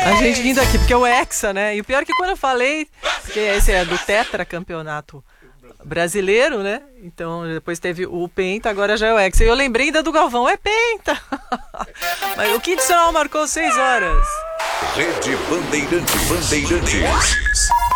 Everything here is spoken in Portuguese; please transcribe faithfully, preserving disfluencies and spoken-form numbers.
A gente rindo aqui, porque é o Hexa, né? E o pior é que quando eu falei que esse é do tetracampeonato brasileiro, né? Então depois teve o Penta, agora já é o Hexa. E eu lembrei ainda do Galvão, é Penta! Mas o Quinto Nacional marcou seis horas. Rede Bandeirantes. Bandeirantes.